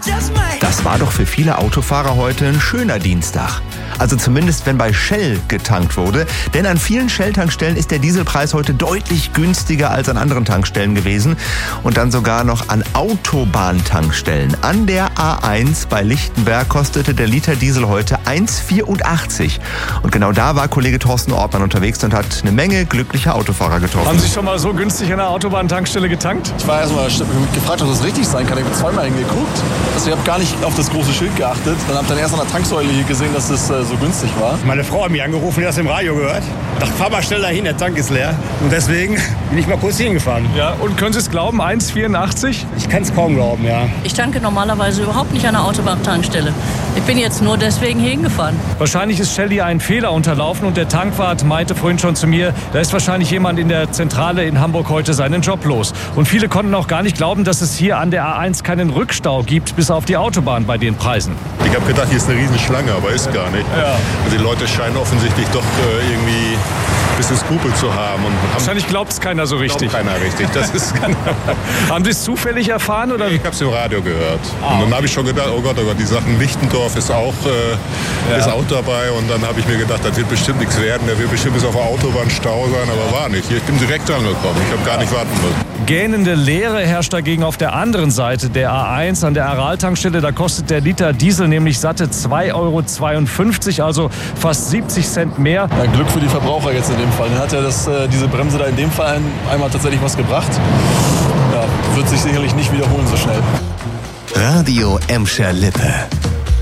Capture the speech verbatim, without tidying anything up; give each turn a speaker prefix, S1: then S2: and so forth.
S1: Das war doch für viele Autofahrer heute ein schöner Dienstag. Also zumindest, wenn bei Shell getankt wurde. Denn an vielen Shell-Tankstellen ist der Dieselpreis heute deutlich günstiger als an anderen Tankstellen gewesen. Und dann sogar noch an Autobahntankstellen. An der A eins bei Lichtenberg kostete der Liter Diesel heute eins Komma vierundachtzig. Und genau da war Kollege Thorsten Ortmann unterwegs und hat eine Menge glücklicher Autofahrer getroffen.
S2: Haben Sie schon mal so günstig an der Autobahntankstelle getankt?
S3: Ich war erstmal gefragt, ob das richtig sein kann. Ich habe zweimal hingeguckt. Also ich habe gar nicht auf das große Schild geachtet. Dann habe ich dann erst an der Tanksäule hier gesehen, dass es äh, so günstig war.
S4: Meine Frau hat mich angerufen, die hat es im Radio gehört. Ich dachte, fahr mal schnell dahin, der Tank ist leer. Und deswegen bin ich mal kurz hingefahren.
S2: Ja, und können Sie es glauben, eins Komma vierundachtzig?
S4: Ich kann es kaum glauben, ja.
S5: Ich tanke normalerweise überhaupt nicht an der Autobahntankstelle. Ich bin jetzt nur deswegen hier hingefahren.
S2: Wahrscheinlich ist Shell hier ein Fehler unterlaufen und der Tankwart meinte vorhin schon zu mir, da ist wahrscheinlich jemand in der Zentrale in Hamburg heute seinen Job los. Und viele konnten auch gar nicht glauben, dass es hier an der A eins keinen Rückstau gibt, bis auf die Autobahn bei den Preisen.
S6: Ich habe gedacht, hier ist eine Riesenschlange, aber ist gar nicht.
S2: Ja.
S6: Also die Leute scheinen offensichtlich doch äh, irgendwie ein bisschen Skrupel zu haben. Und haben
S2: Wahrscheinlich glaubt es keiner so richtig.
S6: Glaubt keiner richtig. Das ist
S2: Haben Sie es zufällig erfahren? Oder?
S6: Ich habe es im Radio gehört.
S2: Ah.
S6: Und dann habe ich schon gedacht, oh Gott, oh Gott, die Sachen Lichtendorf ist auch, äh,
S2: Ja.
S6: ist auch dabei. Und dann habe ich mir gedacht, das wird bestimmt nichts werden. Der wird bestimmt bis auf der Autobahn Stau sein, aber war nicht. Ich bin direkt angekommen. Ich habe gar nicht warten müssen.
S2: Gähnende Leere herrscht dagegen auf der anderen Seite der A eins an der Aral-Tankstelle. Da kostet der Liter Diesel nämlich satte zwei Euro zweiundfünfzig, also fast siebzig Cent mehr.
S3: Ja, Glück für die Verbraucher jetzt in dem Fall. Dann hat ja das, äh, diese Bremse da in dem Fall ein, einmal tatsächlich was gebracht. Ja, wird sich sicherlich nicht wiederholen so schnell.
S1: Radio Emscher Lippe.